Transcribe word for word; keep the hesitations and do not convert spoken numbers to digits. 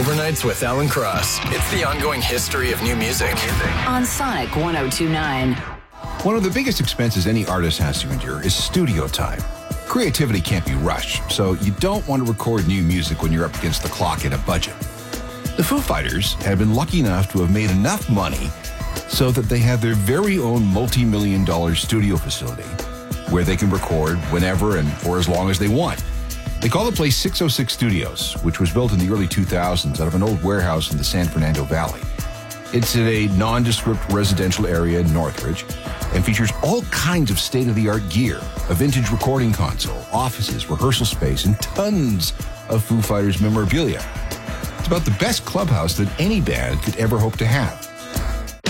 Overnights with Alan Cross. It's the ongoing history of new music. On Sonic one oh two point nine. One of the biggest expenses any artist has to endure is studio time. Creativity can't be rushed, so you don't want to record new music when you're up against the clock and a budget. The Foo Fighters have been lucky enough to have made enough money so that they have their very own multi-million dollar studio facility where they can record whenever and for as long as they want. They call the place six oh six Studios, which was built in the early two thousands out of an old warehouse in the San Fernando Valley. It's in a nondescript residential area in Northridge and features all kinds of state-of-the-art gear, a vintage recording console, offices, rehearsal space, and tons of Foo Fighters memorabilia. It's about the best clubhouse that any band could ever hope to have.